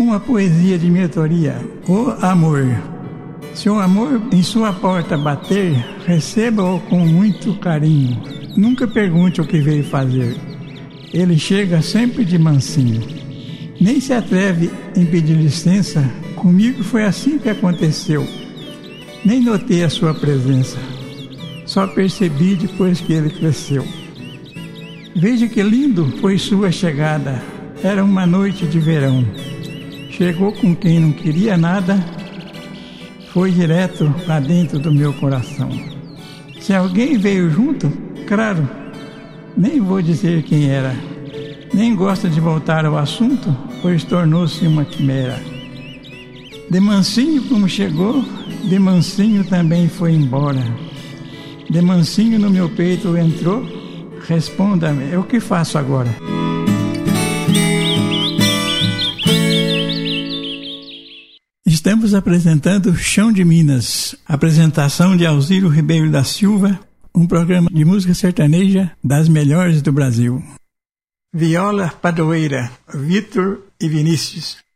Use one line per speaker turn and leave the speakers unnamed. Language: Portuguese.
uma poesia de minha autoria, O Amor. Se o amor em sua porta bater, receba-o com muito carinho. Nunca pergunte o que veio fazer. Ele chega sempre de mansinho. Nem se atreve em pedir licença. Comigo foi assim que aconteceu. Nem notei a sua presença. Só percebi depois que ele cresceu. Veja que lindo foi sua chegada. Era uma noite de verão. Chegou com quem não queria nada. Foi direto para dentro do meu coração. Se alguém veio junto, claro, nem vou dizer quem era. Nem gosta de voltar ao assunto, pois tornou-se uma quimera. De mansinho como chegou, de mansinho também foi embora. De mansinho no meu peito entrou, responda-me, o que faço agora? Estamos apresentando Chão de Minas, apresentação de Alziro Ribeiro da Silva, um programa de música sertaneja das melhores do Brasil. Viola Padroeira, Vitor e Vinícius.